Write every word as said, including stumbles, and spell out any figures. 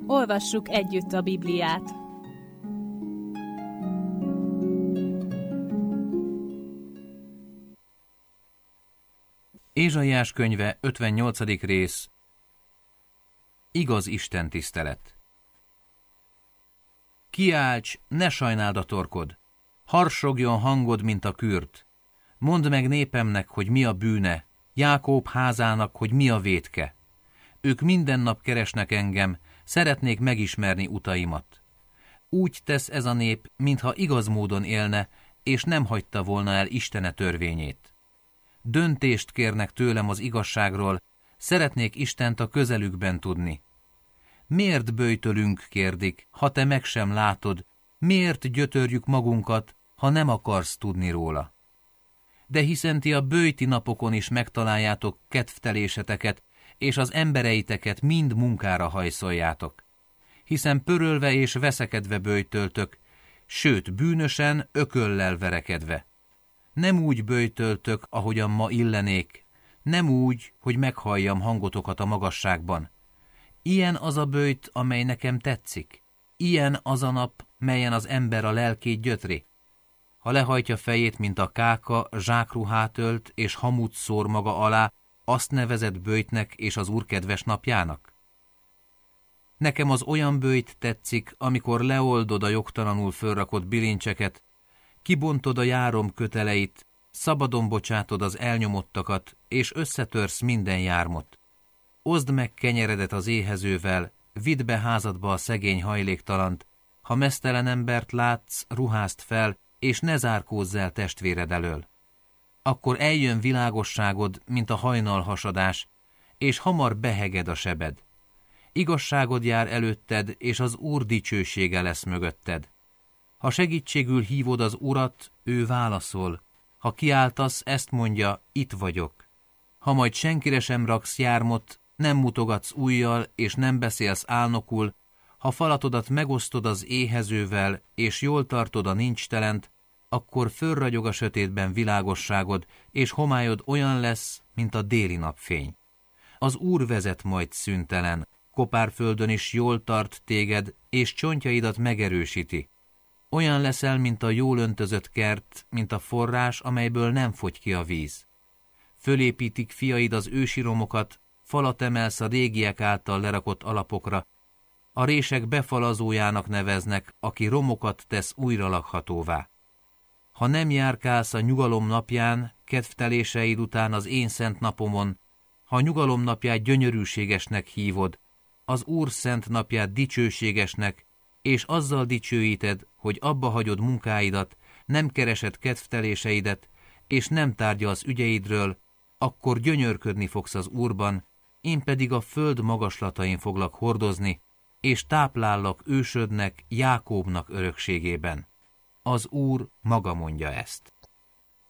Olvassuk együtt a Bibliát. Ézsaiás könyve, ötvennyolcadik rész. Igaz Isten tisztelet. Kiálts, ne sajnáld a torkod! Harsogjon hangod, mint a kürt! Mondd meg népemnek, hogy mi a bűne, Jákób házának, hogy mi a vétke. Ők minden nap keresnek engem, szeretnék megismerni utaimat. Úgy tesz ez a nép, mintha igaz módon élne, és nem hagyta volna el Istene törvényét. Döntést kérnek tőlem az igazságról, szeretnék Istent a közelükben tudni. Miért böjtölünk, kérdik, ha te meg sem látod, miért gyötörjük magunkat, ha nem akarsz tudni róla? De hiszen ti a böjti napokon is megtaláljátok kedvteléseteket, és az embereiteket mind munkára hajszoljátok. Hiszen pörölve és veszekedve böjtöltök, sőt bűnösen, ököllel verekedve. Nem úgy böjtöltök, ahogyan ma illenék, nem úgy, hogy meghalljam hangotokat a magasságban. Ilyen az a böjt, amely nekem tetszik. Ilyen az a nap, melyen az ember a lelkét gyötri. Ha lehajtja fejét, mint a káka, zsákruhát ölt és hamut szór maga alá, azt nevezed böjtnek és az Úr kedves napjának? Nekem az olyan böjt tetszik, amikor leoldod a jogtalanul fölrakott bilincseket, kibontod a járom köteleit, szabadon bocsátod az elnyomottakat, és összetörsz minden jármot. Oszd meg kenyeredet az éhezővel, vidd be házadba a szegény hajléktalant, ha meztelen embert látsz, ruházd fel, és ne zárkózz el testvéred elől. Akkor eljön világosságod, mint a hajnalhasadás, és hamar beheged a sebed. Igazságod jár előtted, és az Úr dicsősége lesz mögötted. Ha segítségül hívod az Urat, ő válaszol. Ha kiáltasz, ezt mondja, itt vagyok. Ha majd senkire sem raksz jármot, nem mutogatsz ujjal, és nem beszélsz álnokul, ha falatodat megosztod az éhezővel, és jól tartod a nincstelent, akkor fölragyog a sötétben világosságod, és homályod olyan lesz, mint a déli napfény. Az Úr vezet majd szüntelen, kopárföldön is jól tart téged, és csontjaidat megerősíti. Olyan leszel, mint a jól öntözött kert, mint a forrás, amelyből nem fogy ki a víz. Fölépítik fiaid az ősi romokat, falat emelsz a régiek által lerakott alapokra, a rések befalazójának neveznek, aki romokat tesz újra lakhatóvá. Ha nem járkálsz a nyugalom napján, kedvteléseid után az én szent napomon, ha a nyugalom napját gyönyörűségesnek hívod, az Úr szent napját dicsőségesnek, és azzal dicsőíted, hogy abba hagyod munkáidat, nem keresed kedvteléseidet, és nem tárgyalsz ügyeidről, akkor gyönyörködni fogsz az Úrban, én pedig a föld magaslatain foglak hordozni, és táplállak ősödnek, Jákóbnak örökségében. Az Úr maga mondja ezt.